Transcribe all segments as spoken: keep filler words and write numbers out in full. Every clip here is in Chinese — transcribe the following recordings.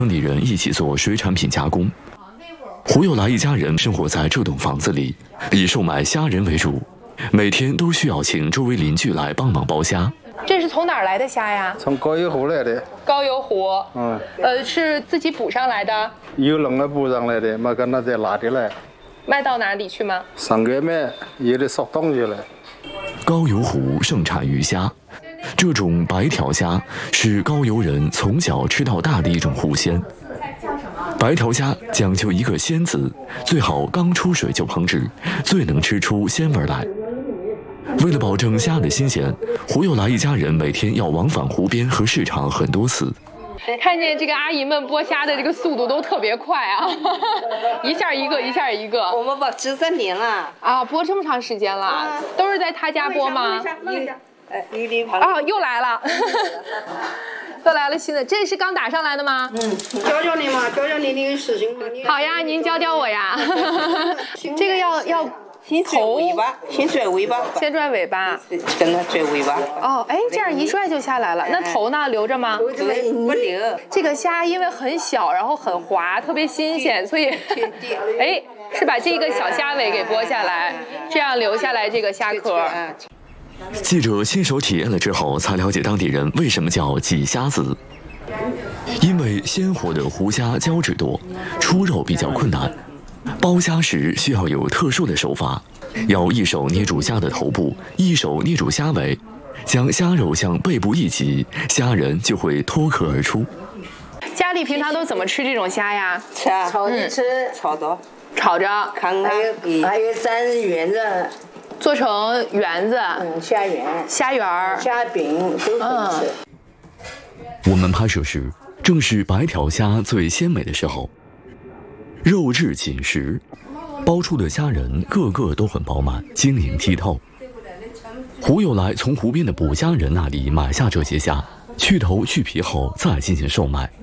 当地人一起做水产品加工。胡有来一家人生活在这栋房子里，以售卖虾仁为主，每天都需要请周围邻居来帮忙剥虾。 这是从哪儿来的虾呀？ 从高邮湖来的。 高邮湖。 嗯。 呃，是自己捕上来的。 有人来捕上来的，没跟他再拿的来。 卖到哪里去吗？ 上街卖，有的烧冻去了。 高邮湖盛产鱼虾，这种白条虾是高邮人从小吃到大的一种湖鲜。白条虾讲究一个鲜字，最好刚出水就烹制，最能吃出鲜味来。为了保证虾的新鲜，胡有来一家人每天要往返湖边和市场很多次。 看见这个阿姨们剥虾的这个速度都特别快啊，一下一个，一下一个。 我们剥十三年了啊，剥这么长时间了，啊、都是在他家剥吗？ 哎，鱼鳞旁啊，又来了，又来了新的，这是刚打上来的吗？ 嗯，教教你嘛，教教你那个事情嘛。 好呀，您教教我呀。这个要要。 先拽尾巴，先拽尾巴， 先拽尾巴， 跟它拽尾巴。 哦，哎，这样一拽就下来了。那头呢，留着吗？ 不留。 这个虾因为很小，然后很滑，特别新鲜，所以，哎，是把这个小虾尾给剥下来，这样留下来这个虾壳。 记者亲手体验了之后，才了解当地人为什么叫挤虾子。因为鲜活的湖虾胶质多，出肉比较困难。剥虾时需要有特殊的手法，要一手捏住虾的头部，一手捏住虾尾，将虾肉向背部一挤，虾仁就会脱壳而出。 家里平常都怎么吃这种虾呀？ 吃啊，炒着吃，炒着， 炒着， 看看，还有蘸圆子， 做成圆子， 嗯，虾圆， 虾圆儿， 虾饼都能吃。 我们拍摄时正是白条虾最鲜美的时候。肉质紧实，剥出的虾仁个个都很饱满，晶莹剔透。胡有来从湖边的捕虾人那里买下这些虾，去头去皮后再进行售卖。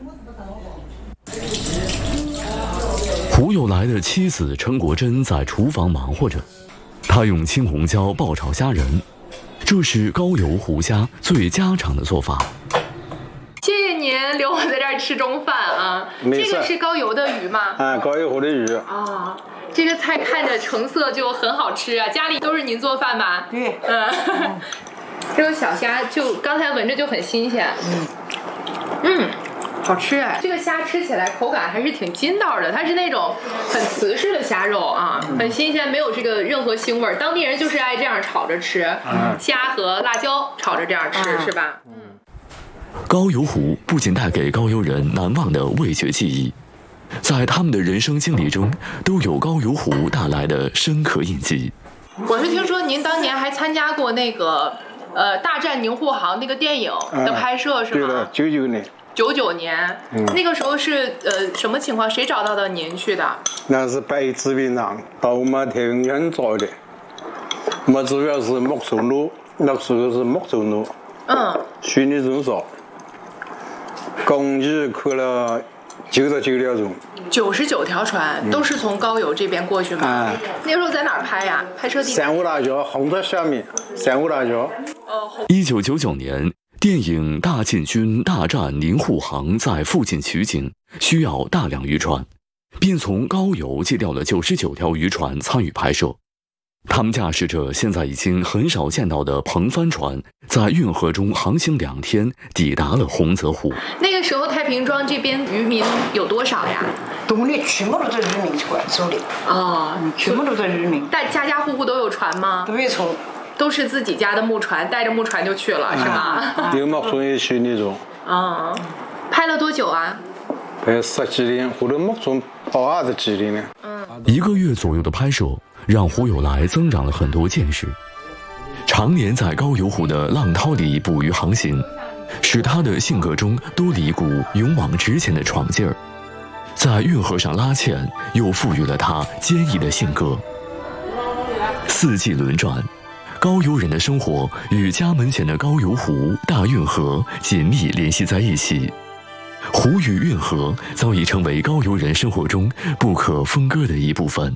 胡有来的妻子陈国珍在厨房忙活着，她用青红椒爆炒虾仁，这是高邮湖虾最家常的做法。 谢谢您留我在这儿吃中饭啊！这个是高邮的鱼吗？ 啊，高邮湖的鱼。 啊、哦，这个菜看着成色就很好吃啊！家里都是您做饭吧？ 对。 嗯，这种小虾就刚才闻着就很新鲜。嗯。嗯，好吃哎！这个虾吃起来口感还是挺筋道的，它是那种很瓷实的虾肉啊，很新鲜，没有这个任何腥味。当地人就是爱这样炒着吃，嗯、虾和辣椒炒着这样吃，嗯、是吧？嗯。 高邮湖不仅带给高邮人难忘的味觉记忆，在他们的人生经历中都有高邮湖带来的深刻印记。 我是听说您当年还参加过那个呃《大战宁沪杭》那个电影的拍摄，是吗？ 对的，九九年。 九九年，嗯、那个时候是呃什么情况？谁找到的您去的？ 那是白纸兵长到我们太平县找的，我们主要是木州路，那时候是木州路，嗯，虚拟中少。共计去了九十九条船， 九十九条船都是从高邮这边过去吗？嗯、那时候在哪儿拍呀？拍摄地？ 三五大桥，红在下面。三五大桥。 一九九九年，电影《大进军大战宁沪杭》在附近取景，需要大量渔船，便从高邮借调了九十九条渔船参与拍摄。他们驾驶着现在已经很少见到的篷帆船，在运河中航行两天，抵达了洪泽湖。 那个时候，太平庄这边渔民有多少呀？ 东里全部都是渔民船走的啊， 全部都是渔民。 但家家户户都有船吗？ 都有船， 都是自己家的木船，带着木船就去了，是吗？ 有木船也去那种。 啊，拍了多久啊？ 拍十几年，或者木船跑二十几年呢。 嗯， 一个月左右的拍摄，让胡有来增长了很多见识。常年在高邮湖的浪涛里捕鱼航行，使他的性格中多了一股勇往直前的闯劲儿。在运河上拉纤，又赋予了他坚毅的性格。四季轮转，高邮人的生活与家门前的高邮湖、大运河紧密联系在一起。湖与运河早已成为高邮人生活中不可分割的一部分。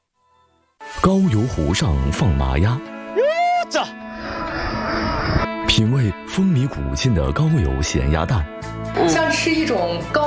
高邮湖上放麻鸭， 品味风靡古今的高邮咸鸭蛋， 像吃一种高